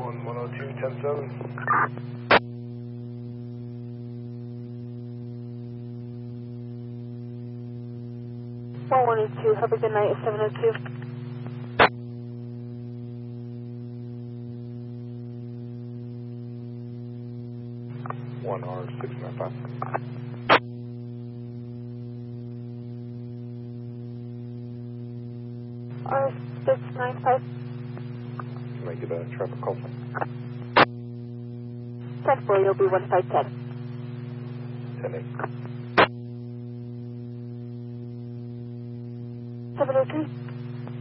112, have a good night, 702. R695. R695. Can I get a traffic call? 10-4, you'll be 1510. 10-8. 703.